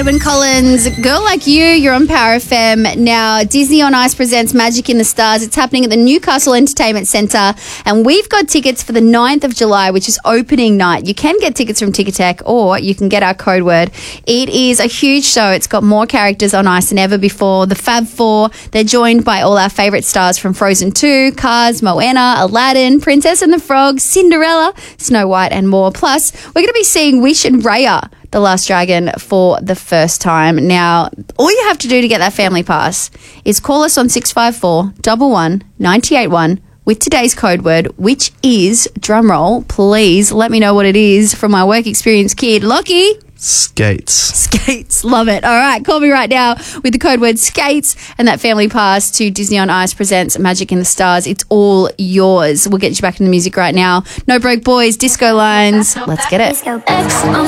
Robin Collins, Girl Like You, you're on Power FM. Now, Disney on Ice presents Magic in the Stars. It's happening at the Newcastle Entertainment Centre, and we've got tickets for the 9th of July, which is opening night. You can get tickets from Ticketek, or you can get our code word. It is a huge show. It's got more characters on ice than ever before. The Fab Four, they're joined by all our favourite stars from Frozen 2, Cars, Moana, Aladdin, Princess and the Frog, Cinderella, Snow White and more. Plus, we're going to be seeing Wish and Raya, The Last Dragon, for the first time. Now, all you have to do to get that family pass is call us on 654 11 981 with today's code word, which is, drumroll, please let me know what it is from my work experience kid, Lockie. Skates. Skates. Love it. All right. Call me right now with the code word skates and that family pass to Disney on Ice presents Magic in the Stars. It's all yours. We'll get you back in the music right now. No Broke Boys, Disco Lines. Let's get it.